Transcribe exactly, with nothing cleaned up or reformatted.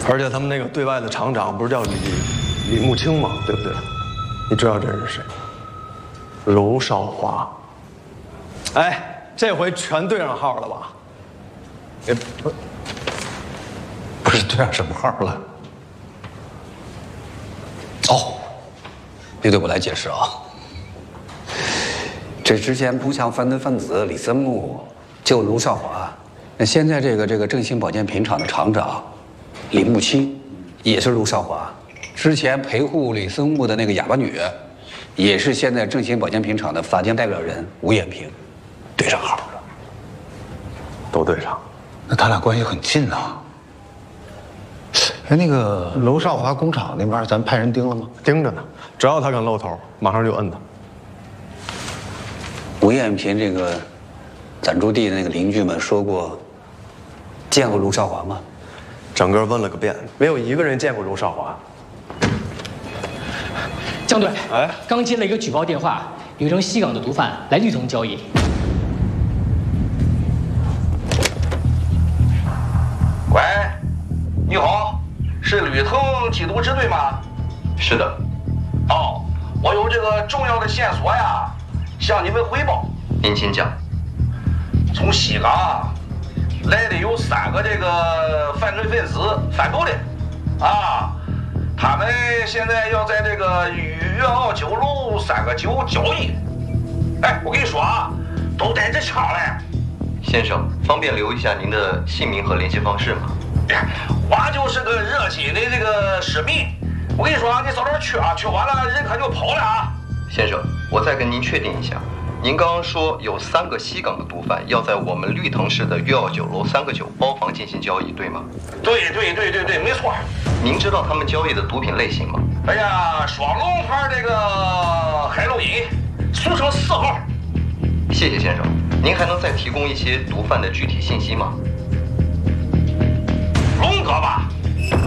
而且他们那个对外的厂长不是叫李李木清吗？对不对？你知道这是谁？娄少华。哎，这回全对上号了吧？ 哎，不，不是对上什么号了？哦，你对我来解释啊。这之前扑向犯罪分子李森木救卢少华，那现在这个这个振兴保健品厂的厂长李木清也是卢少华，之前陪护李森木的那个哑巴女，也是现在振兴保健品厂的法定代表人吴艳萍，对上号了， 都对上。 那他俩关系很近啊。哎，那个娄少华工厂那边，咱派人盯了吗？ 盯着呢，只要他敢露头，马上就摁他。 吴艳萍这个暂住地的那个邻居们说过，见过卢少华吗？ 整个问了个遍，没有一个人见过卢少华。 江队， 哎， 刚接了一个举报电话，有一名西港的毒贩来绿藤交易。 喂，你好，是绿藤缉毒支队吗？ 是的。 哦，我有这个重要的线索呀，向你们汇报。 您请讲。 从西港来的有三个这个犯罪分子，贩毒的，啊，他们现在要在这个粤澳酒楼三个酒交易。哎，我跟你说啊，都带着枪嘞。 先生，方便留一下您的姓名和联系方式吗？ 我就是个热心的这个市民，我跟你说啊，你早点去啊，去完了人可就跑了啊。 先生，我再跟您确定一下，您刚刚说有三个西港的毒贩要在我们绿藤市的粤澳酒楼三个酒包房进行交易，对吗？ 对对对对对，没错。 您知道他们交易的毒品类型吗？ 哎呀，双龙牌这个海洛因，俗称四号。 谢谢先生，您还能再提供一些毒贩的具体信息吗？ 龙哥吧。